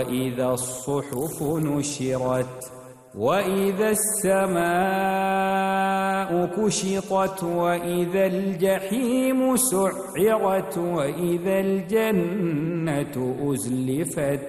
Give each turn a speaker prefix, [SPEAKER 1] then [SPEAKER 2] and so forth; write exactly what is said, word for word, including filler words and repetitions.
[SPEAKER 1] وإذا الصحف نشرت وإذا السماء كشطت وإذا الجحيم سعرت وإذا الجنة أزلفت